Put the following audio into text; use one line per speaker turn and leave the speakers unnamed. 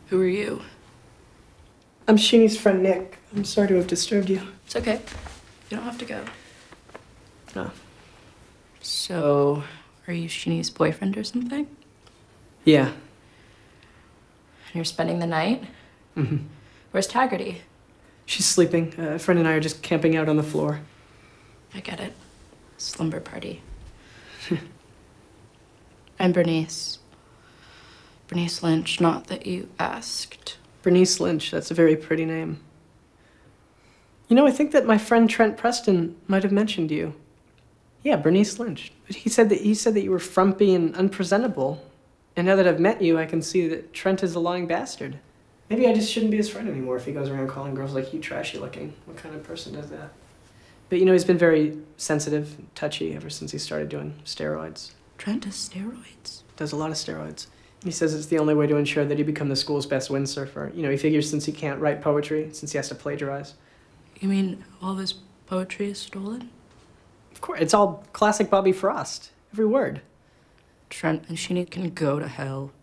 Who are you?
I'm Sheenie's friend Nick. I'm sorry to have disturbed you.
It's okay. You don't have to go.
Oh.
So, are you Sheenie's boyfriend or something?
Yeah.
And you're spending the night?
Mm-hmm.
Where's Taggarty?
She's sleeping. A friend and I are just camping out on the floor.
I get it. Slumber party. I'm Bernice. Bernice Lynch, not that you asked.
Bernice Lynch, that's a very pretty name. You know, I think that my friend Trent Preston might have mentioned you. Yeah, Bernice Lynch. But he said that you were frumpy and unpresentable. And now that I've met you, I can see that Trent is a lying bastard. Maybe I just shouldn't be his friend anymore if he goes around calling girls like you trashy looking. What kind of person does that? But you know, he's been very sensitive and touchy ever since he started doing steroids.
Trent does steroids?
Does a lot of steroids. He says it's the only way to ensure that he become the school's best windsurfer. You know, he figures since he can't write poetry, since he has to plagiarize.
You mean all of his poetry is stolen?
Of course, it's all classic Bobby Frost. Every word.
Trent and Sheenie can go to hell.